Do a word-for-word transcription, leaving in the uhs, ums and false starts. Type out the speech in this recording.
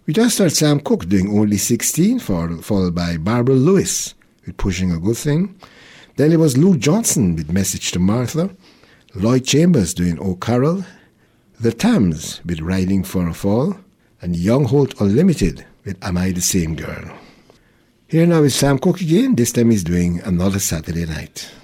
We just heard Sam Cooke doing Only sixteen, followed by Barbara Lewis with Pushing a Good Thing. Then it was Lou Johnson with Message to Martha, Lloyd Chambers doing O Carol, The Tams with Riding for a Fall, and Young Holt Unlimited with Am I the Same Girl. Here now is Sam Cooke again. This time he's doing Another Saturday Night.